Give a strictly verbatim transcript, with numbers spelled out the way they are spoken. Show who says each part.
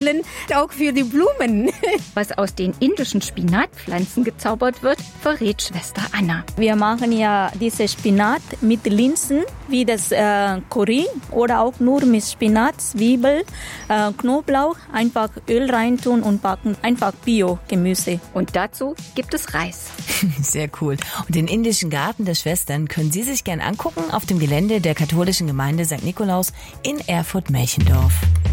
Speaker 1: Zwiebeln, auch für die Blumen.
Speaker 2: Was aus den indischen Spinatpflanzen gezaubert wird, verrät Schwester Anna.
Speaker 3: Wir machen ja diese Spinat mit Linsen, wie das äh, Curry oder auch nur mit Spinat, Zwiebel, äh, Knoblauch, einfach Öl reintun und backen. Einfach Bio-Gemüse.
Speaker 2: Und dazu gibt es Reis.
Speaker 4: Sehr cool. Und den indischen Garten der Schwestern können Sie sich gern angucken auf dem Gelände der katholischen Gemeinde Sankt Nikolaus in Erfurt-Melchendorf.